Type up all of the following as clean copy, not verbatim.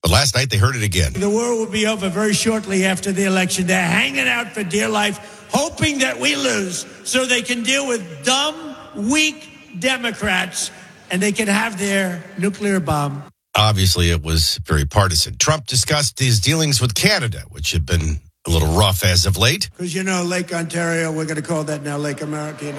But last night they heard it again. The war will be over very shortly after the election. They're hanging out for dear life, hoping that we lose so they can deal with dumb, weak Democrats and they can have their nuclear bomb. Obviously, it was very partisan. Trump discussed his dealings with Canada, which have been a little rough as of late. Because, you know, Lake Ontario, we're going to call that now Lake America.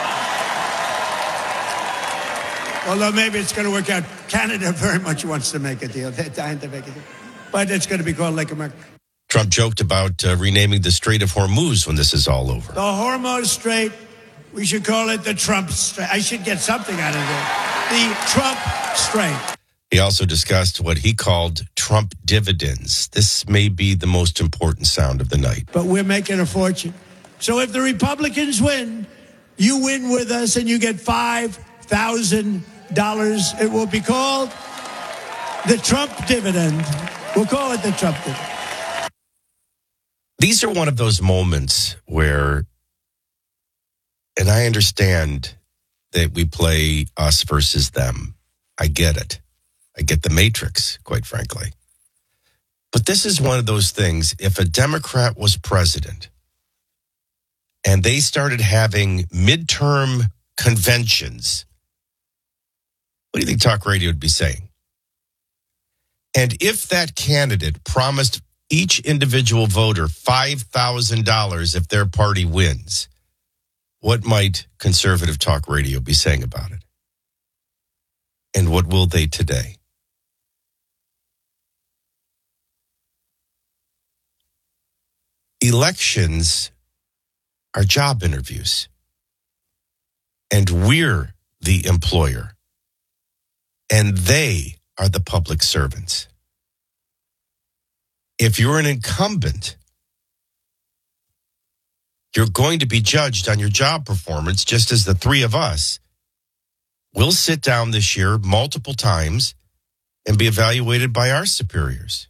Although maybe it's going to work out. Canada very much wants to make a deal. They're dying to make a deal. But it's going to be called Lake America. Trump joked about renaming the Strait of Hormuz when this is all over. The Hormuz Strait, we should call it the Trump Strait. I should get something out of it. The Trump Strait. He also discussed what he called Trump dividends. This may be the most important sound of the night. But we're making a fortune. So if the Republicans win, you win with us and you get $5,000. It will be called the Trump dividend. We'll call it the Trump dividend. These are one of those moments where, and I understand that we play us versus them. I get it. I get the Matrix, quite frankly. But this is one of those things, if a Democrat was president and they started having midterm conventions, what do you think talk radio would be saying? And if that candidate promised each individual voter $5,000 if their party wins, what might conservative talk radio be saying about it? And what will they today? Elections are job interviews. And we're the employer. And they are the public servants. If you're an incumbent, you're going to be judged on your job performance, just as the three of us will sit down this year multiple times and be evaluated by our superiors.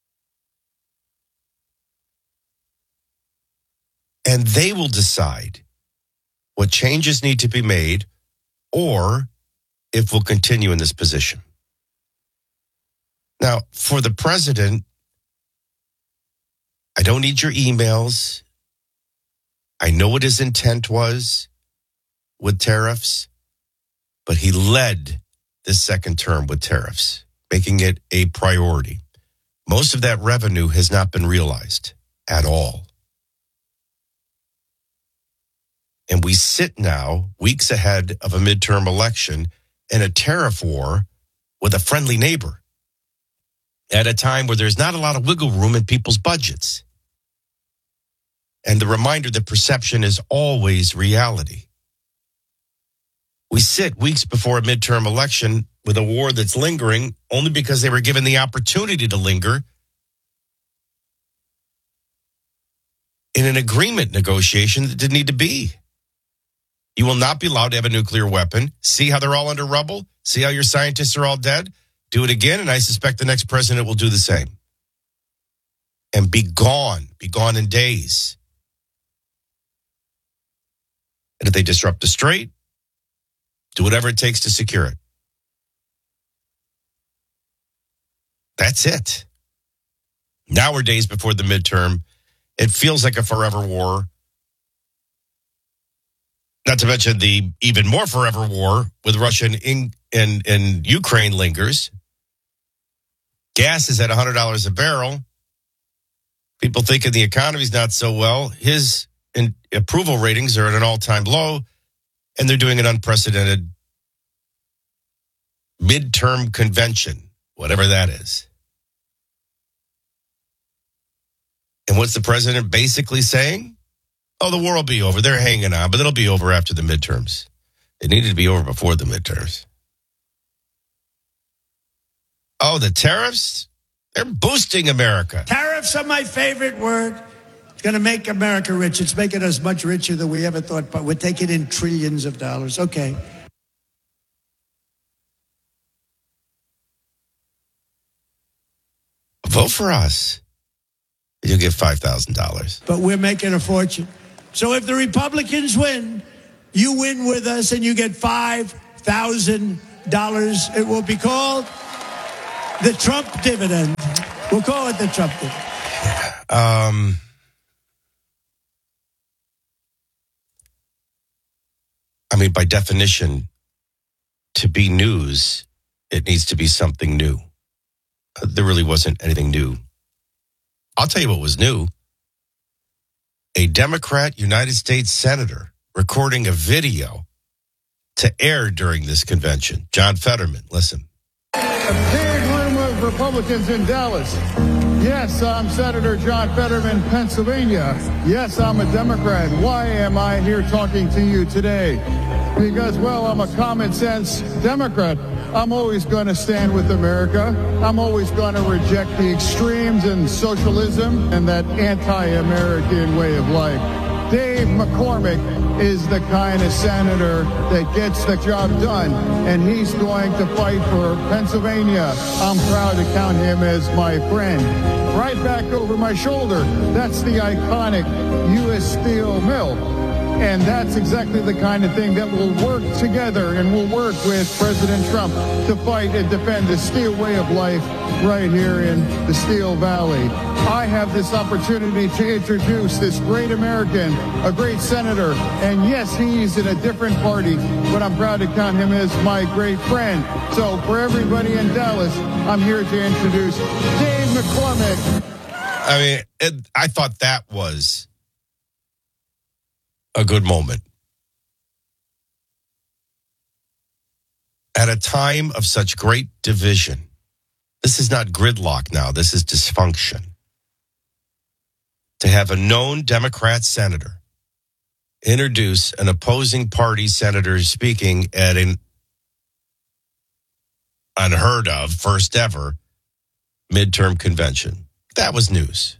And they will decide what changes need to be made or if we'll continue in this position. Now, for the president, I don't need your emails. I know what his intent was with tariffs, but he led this second term with tariffs, making it a priority. Most of that revenue has not been realized at all. And we sit now, weeks ahead of a midterm election, in a tariff war with a friendly neighbor at a time where there's not a lot of wiggle room in people's budgets. And the reminder that perception is always reality. We sit weeks before a midterm election with a war that's lingering only because they were given the opportunity to linger in an agreement negotiation that didn't need to be. You will not be allowed to have a nuclear weapon. See how they're all under rubble? See how your scientists are all dead? Do it again, and I suspect the next president will do the same. And be gone in days. And if they disrupt the strait, do whatever it takes to secure it. That's it. Now we're days before the midterm. It feels like a forever war. Not to mention the even more forever war with Russia and Ukraine lingers. Gas is at $100 a barrel. People thinking the economy's not so well. His approval ratings are at an all-time low, and they're doing an unprecedented midterm convention, whatever that is. And what's the president basically saying? Oh, the war will be over. They're hanging on, but it'll be over after the midterms. It needed to be over before the midterms. Oh, the tariffs? They're boosting America. Tariffs are my favorite word. It's going to make America rich. It's making us much richer than we ever thought, but we're taking in trillions of dollars. Okay. Vote for us. You'll get $5,000. But we're making a fortune. So if the Republicans win, you win with us and you get $5,000. It will be called the Trump dividend. We'll call it the Trump dividend. I mean, by definition, to be news, it needs to be something new. There really wasn't anything new. I'll tell you what was new. A Democrat United States Senator recording a video to air during this convention. John Fetterman, listen. A big room of Republicans in Dallas. Yes, I'm Senator John Fetterman, Pennsylvania. Yes, I'm a Democrat. Why am I here talking to you today? Because, well, I'm a common sense Democrat. I'm always going to stand with America. I'm always going to reject the extremes and socialism and that anti-American way of life. Dave McCormick is the kind of senator that gets the job done, and he's going to fight for Pennsylvania. I'm proud to count him as my friend. Right back over my shoulder, that's the iconic U.S. Steel Mill. And that's exactly the kind of thing that will work together and will work with President Trump to fight and defend the steel way of life right here in the Steel Valley. I have this opportunity to introduce this great American, a great senator, and yes, he's in a different party, but I'm proud to count him as my great friend. So for everybody in Dallas, I'm here to introduce Dave McCormick. I mean, I thought that was a good moment. At a time of such great division, this is not gridlock now, this is dysfunction. To have a known Democrat senator introduce an opposing party senator speaking at an unheard of, first ever midterm convention. That was news.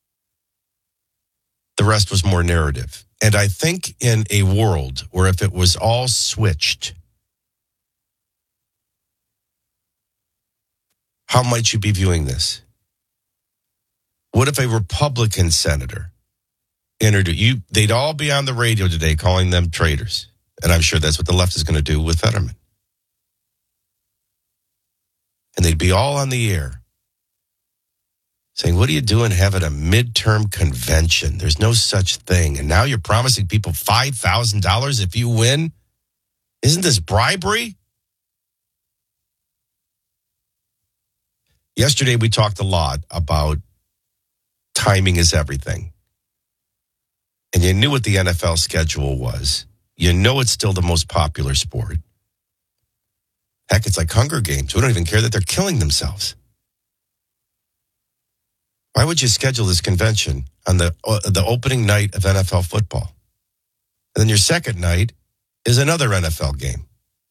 The rest was more narrative. And I think in a world where if it was all switched, how might you be viewing this? What if a Republican senator introduced you? They'd all be on the radio today calling them traitors. And I'm sure that's what the left is going to do with Fetterman. And they'd be all on the air saying, what are you doing having a midterm convention? There's no such thing. And now you're promising people $5,000 if you win? Isn't this bribery? Yesterday, we talked a lot about timing is everything. And you knew what the NFL schedule was. You know it's still the most popular sport. Heck, it's like Hunger Games. We don't even care that they're killing themselves. Why would you schedule this convention on the opening night of NFL football? And then your second night is another NFL game.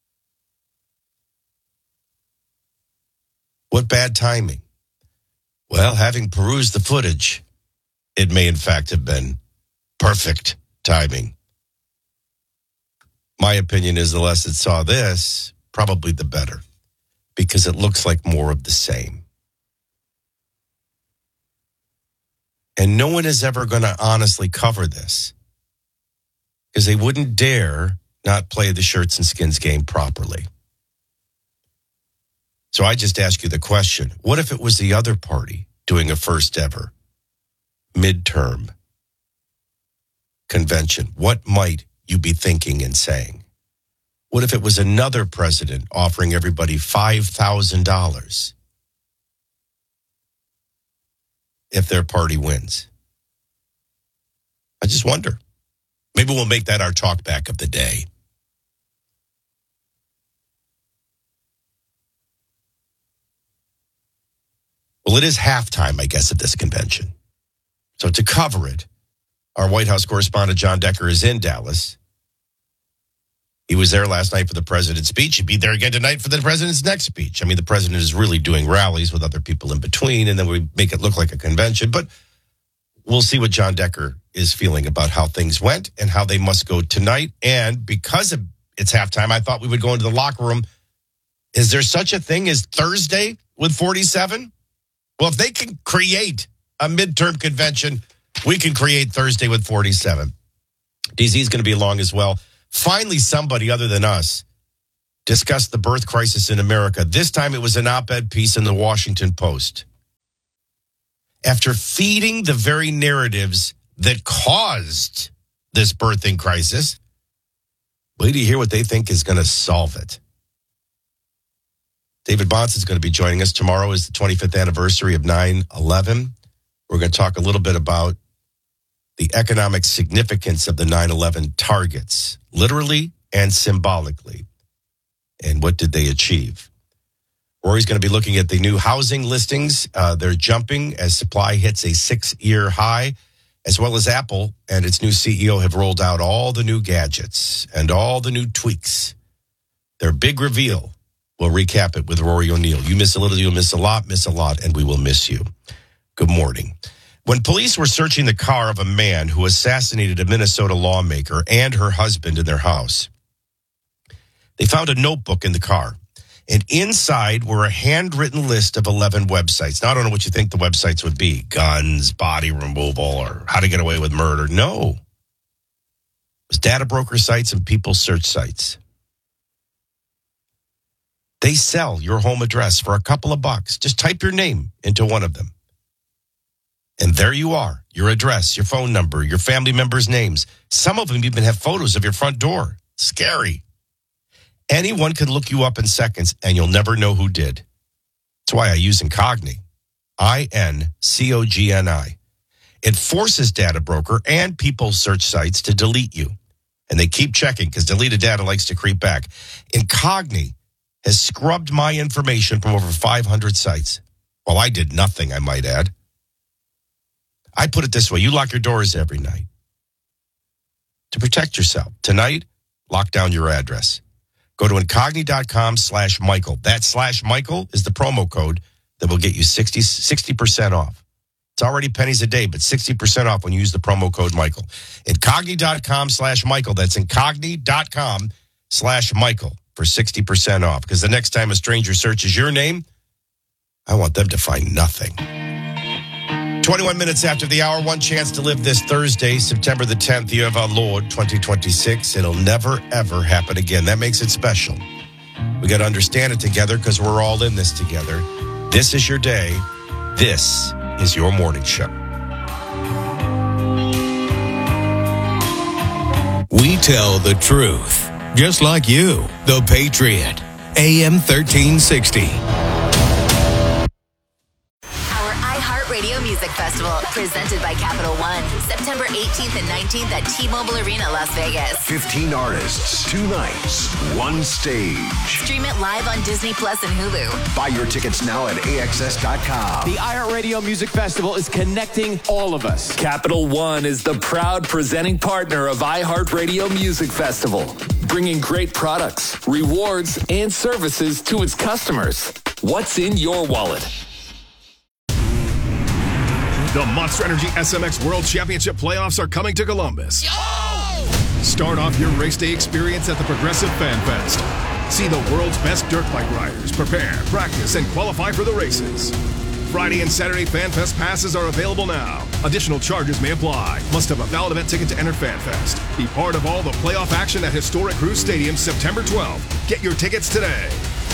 What bad timing? Well, having perused the footage, it may in fact have been perfect timing. My opinion is the less it saw this, probably the better, because it looks like more of the same. And no one is ever going to honestly cover this because they wouldn't dare not play the shirts and skins game properly. So I just ask you the question, what if it was the other party doing a first ever midterm convention? What might you be thinking and saying? What if it was another president offering everybody $5,000 if their party wins? I just wonder. Maybe we'll make that our talk back of the day. Well, it is halftime, I guess, of this convention. So to cover it, our White House correspondent John Decker is in Dallas. He was there last night for the president's speech. He'd be there again tonight for the president's next speech. I mean, the president is really doing rallies with other people in between, and then we make it look like a convention. But we'll see what John Decker is feeling about how things went and how they must go tonight. And because it's halftime, I thought we would go into the locker room. Is there such a thing as Thursday with 47? Well, if they can create a midterm convention, we can create Thursday with 47. DZ is going to be along as well. Finally, somebody other than us discussed the birth crisis in America. This time it was an op-ed piece in the Washington Post. after feeding the very narratives that caused this birthing crisis. Wait to hear what they think is going to solve it. David Bahnsen is going to be joining us. Tomorrow is the 25th anniversary of 9/11. We're going to talk a little bit about the economic significance of the 9/11 targets, literally and symbolically. And what did they achieve? Rory's going to be looking at the new housing listings. They're jumping as supply hits a 6-year high, as well as Apple and its new CEO have rolled out all the new gadgets and all the new tweaks. Their big reveal. We'll recap it with Rory O'Neill. You miss a little, you'll miss a lot, and we will miss you. Good morning. When police were searching the car of a man who assassinated a Minnesota lawmaker and her husband in their house, they found a notebook in the car. And inside were a handwritten list of 11 websites. Now, I don't know what you think the websites would be. Guns, body removal, or how to get away with murder. No. It was data broker sites and people search sites. They sell your home address for a couple of bucks. Just type your name into one of them. And there you are. Your address, your phone number, your family members' names. Some of them even have photos of your front door. Scary. Anyone can look you up in seconds, and you'll never know who did. That's why I use Incogni. INCOGNI. It forces data broker and people search sites to delete you. And they keep checking because deleted data likes to creep back. Incogni has scrubbed my information from over 500 sites. Well, I did nothing, I might add. I put it this way. You lock your doors every night to protect yourself. Tonight, lock down your address. Go to Incogni.com/Michael. That /Michael is the promo code that will get you 60% off. It's already pennies a day, but 60% off when you use the promo code Michael. Incogni.com/Michael. That's Incogni.com/Michael for 60% off. Because the next time a stranger searches your name, I want them to find nothing. 21 minutes after the hour, one chance to live this Thursday, September the 10th, year of our Lord, 2026. It'll never, ever happen again. That makes it special. We got to understand it together because we're all in this together. This is your day. This is your morning show. We tell the truth, just like you, the Patriot, AM 1360. Radio Music Festival, presented by Capital One, September 18th and 19th at T-Mobile Arena, Las Vegas. 15 artists, 2 nights, 1 stage. Stream it live on Disney Plus and Hulu. Buy your tickets now at AXS.com. The iHeartRadio Music Festival is connecting all of us. Capital One is the proud presenting partner of iHeartRadio Music Festival, bringing great products, rewards, and services to its customers. What's in your wallet? The Monster Energy SMX World Championship playoffs are coming to Columbus. Yo! Start off your race day experience at the Progressive Fan Fest. See the world's best dirt bike riders prepare, practice, and qualify for the races. Friday and Saturday Fan Fest passes are available now. Additional charges may apply. Must have a valid event ticket to enter Fan Fest. Be part of all the playoff action at historic Cruise Stadium September 12th. Get your tickets today.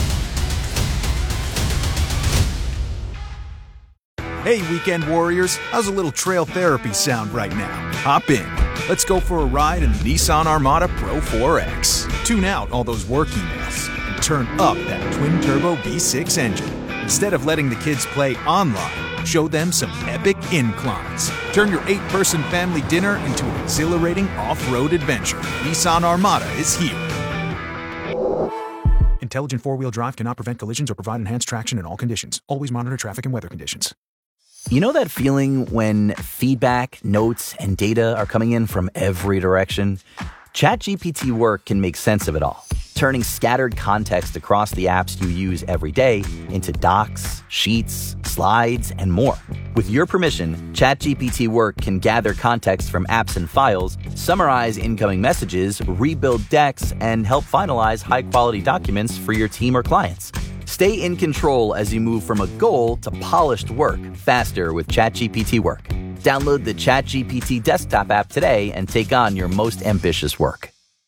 Hey, weekend warriors, how's a little trail therapy sound right now? Hop in. Let's go for a ride in the Nissan Armada Pro 4X. Tune out all those work emails and turn up that twin-turbo V6 engine. Instead of letting the kids play online, show them some epic inclines. Turn your 8-person family dinner into an exhilarating off-road adventure. Nissan Armada is here. Intelligent four-wheel drive cannot prevent collisions or provide enhanced traction in all conditions. Always monitor traffic and weather conditions. You know that feeling when feedback, notes, and data are coming in from every direction? ChatGPT Work can make sense of it all, turning scattered context across the apps you use every day into docs, sheets, slides, and more. With your permission, ChatGPT Work can gather context from apps and files, summarize incoming messages, rebuild decks, and help finalize high-quality documents for your team or clients. Stay in control as you move from a goal to polished work faster with ChatGPT Work. Download the ChatGPT desktop app today and take on your most ambitious work.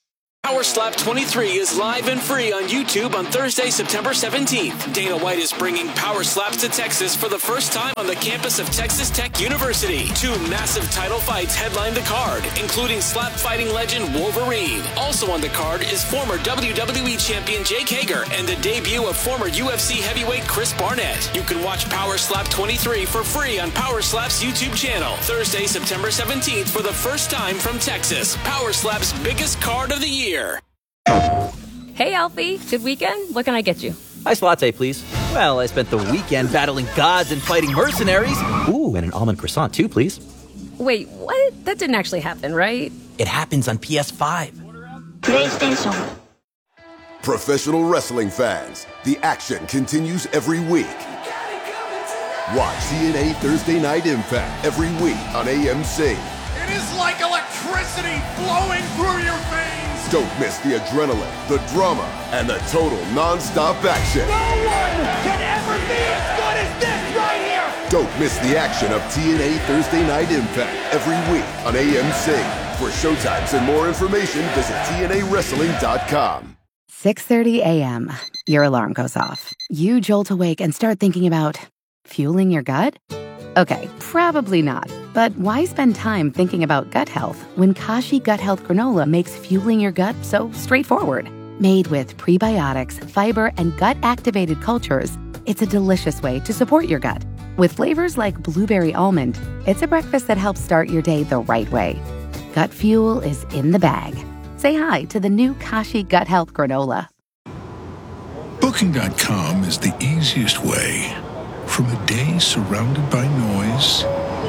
Power Slap 23 is live and free on YouTube on Thursday, September 17th. Dana White is bringing Power Slaps to Texas for the first time on the campus of Texas Tech University. 2 massive title fights headline the card, including slap fighting legend Wolverine. Also on the card is former WWE champion Jake Hager and the debut of former UFC heavyweight Chris Barnett. You can watch Power Slap 23 for free on Power Slap's YouTube channel. Thursday, September 17th for the first time from Texas. Power Slap's biggest card of the year. Hey, Alfie. Good weekend? What can I get you? Iced latte, please. Well, I spent the weekend battling gods and fighting mercenaries. Ooh, and an almond croissant, too, please. Wait, what? That didn't actually happen, right? It happens on PS5. PlayStation. Professional wrestling fans, the action continues every week. Watch TNA Thursday Night Impact every week on AMC. It is like electricity flowing through your veins. Don't miss the adrenaline, the drama, and the total non-stop action. No one can ever be as good as this right here. Don't miss the action of TNA Thursday Night Impact every week on AMC. For showtimes and more information, visit TNAWrestling.com. 6:30 a.m. Your alarm goes off. You jolt awake and start thinking about fueling your gut? Okay, probably not. But why spend time thinking about gut health when Kashi Gut Health Granola makes fueling your gut so straightforward? Made with prebiotics, fiber, and gut-activated cultures, it's a delicious way to support your gut. With flavors like blueberry almond, it's a breakfast that helps start your day the right way. Gut fuel is in the bag. Say hi to the new Kashi Gut Health Granola. Booking.com is the easiest way. From a day surrounded by noise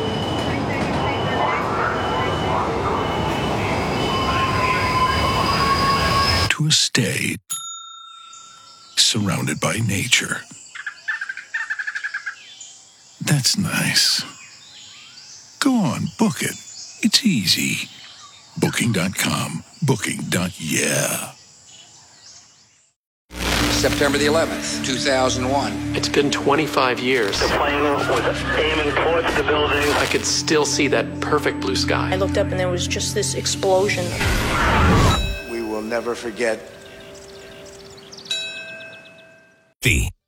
to a stay surrounded by nature. That's nice. Go on, book it. It's easy. Booking.com. Booking.yeah. September the 11th, 2001. It's been 25 years. The plane was aiming towards the building. I could still see that perfect blue sky. I looked up and there was just this explosion. We will never forget. The